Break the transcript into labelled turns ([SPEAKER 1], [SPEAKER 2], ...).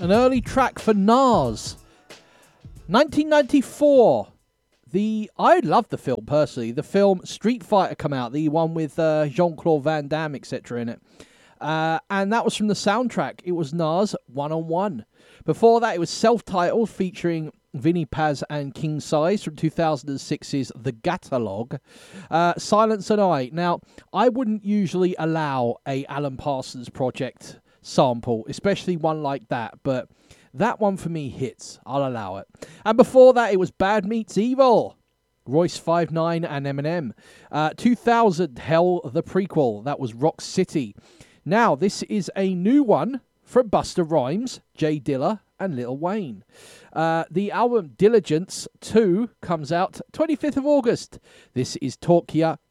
[SPEAKER 1] an early track for Nas. 1994. I love the film personally. The film Street Fighter come out, the one with Jean-Claude Van Damme, etc. in it. And that was from the soundtrack. It was Nas, One on One. Before that, it was self-titled, featuring Vinnie Paz and King Size from 2006's The Gatalog. Silence and I. Now, I wouldn't usually allow a Alan Parsons Project sample, especially one like that, but that one for me hits. I'll allow it. And before that, it was Bad Meets Evil. Royce 5'9" and Eminem. 2000, Hell the Prequel. That was Rock City. Now, this is a new one from Busta Rhymes, Jay Dilla, and Lil Wayne. The album Diligence 2 comes out 25th of August. This is Talk Ya